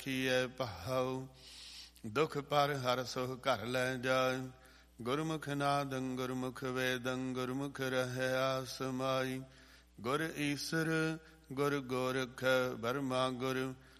ਰਖੀਐ ਭਾਉ। ਦੁਖ ਪਰ ਹਰ ਸੁਖ ਘਰ ਲੈ ਜਾਇ। ਗੁਰਮੁਖ ਨਾਦੰ ਗੁਰਮੁਖ ਵੇਦੰ ਗੁਰਮੁਖ ਰਹਿਆ ਸਮਾਈ। ਗੁਰ ਈਸਰ ਗੁਰ ਗੋਰਖ ਬਰਮਾ ਗੁਰ